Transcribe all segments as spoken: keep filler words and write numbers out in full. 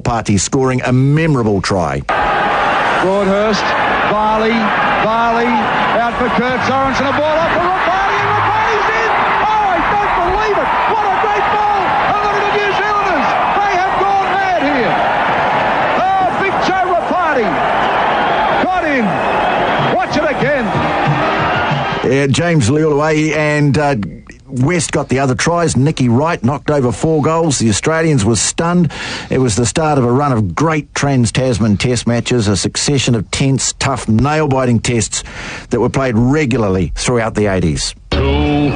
Ropati scoring a memorable try. Broadhurst, Varley, Varley, out for Kurt Sorensen, a ball off for Ropati, and Ropati's in! Oh, I don't believe it! What a great ball! And look at the New Zealanders! They have gone mad here! Oh, Big Joe Ropati! Got him! Watch it again! Yeah, James Leuluai and uh, West got the other tries. Nicky Wright knocked over four goals. The Australians were stunned. It was the start of a run of great Trans-Tasman test matches, a succession of tense, tough, nail-biting tests that were played regularly throughout the eighties. Two.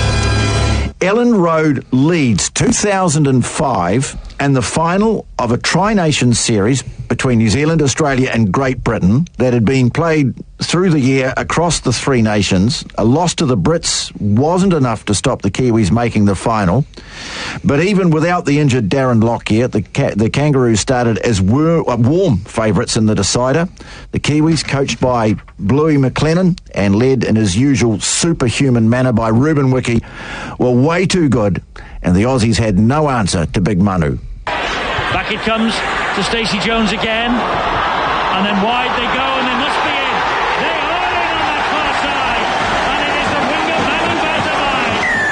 Ellen Road leads two thousand five and the final of a Tri-Nations series between New Zealand, Australia and Great Britain that had been played through the year across the three nations. A loss to the Brits wasn't enough to stop the Kiwis making the final. But even without the injured Darren Lockyer, the, ca- the Kangaroos started as wor- uh, warm favourites in the decider. The Kiwis, coached by Bluey McLennan and led in his usual superhuman manner by Ruben Wiki, were way too good, and the Aussies had no answer to Big Manu. Back it comes to Stacey Jones again, and then wide they go, and they must be in. They are in on that far side, and it is the winger Manu Vatuvei.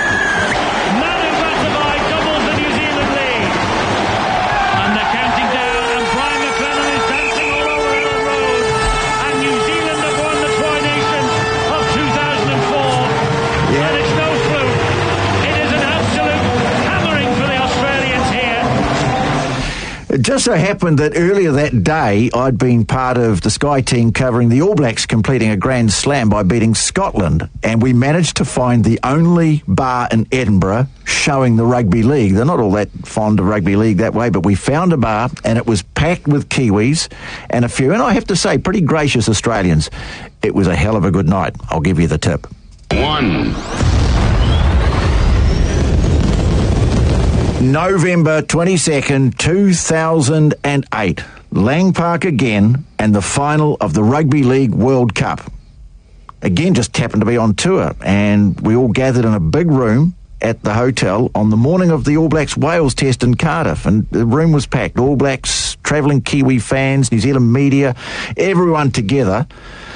Manu Vatuvei doubles the New Zealand lead, and they're counting down, and Brian McLennan is dancing all over Ellen Road, and New Zealand have won the Tri-Nations of two thousand four, yeah. And it's no fluke. It is an absolute hammering for the Australians here. It just so happened that earlier that day I'd been part of the Sky team covering the All Blacks completing a grand slam by beating Scotland, and we managed to find the only bar in Edinburgh showing the rugby league. They're not all that fond of rugby league that way, but we found a bar and it was packed with Kiwis and a few, and I have to say, pretty gracious Australians. It was a hell of a good night. I'll give you the tip. One. November twenty-second, two thousand eight. Lang Park again, and the final of the Rugby League World Cup. Again, just happened to be on tour, and we all gathered in a big room at the hotel on the morning of the All Blacks Wales test in Cardiff, and the room was packed. All Blacks, travelling Kiwi fans, New Zealand media, everyone together.